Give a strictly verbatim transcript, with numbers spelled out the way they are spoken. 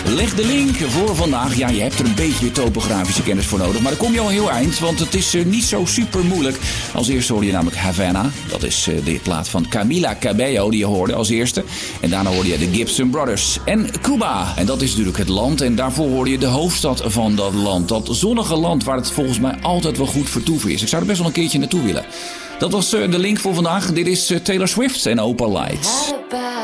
Leg de link voor vandaag. Ja, je hebt er een beetje topografische kennis voor nodig. Maar dan kom je al heel eind, want het is uh, niet zo super moeilijk. Als eerste hoorde je namelijk Havana. Dat is uh, de plaat van Camila Cabello die je hoorde als eerste. En daarna hoorde je de Gibson Brothers. En Cuba. En dat is natuurlijk het land. En daarvoor hoorde je de hoofdstad van dat land. Dat zonnige land waar het volgens mij altijd wel goed vertoeven is. Ik zou er best wel een keertje naartoe willen. Dat was uh, de link voor vandaag. Dit is uh, Taylor Swift en Opal Lights.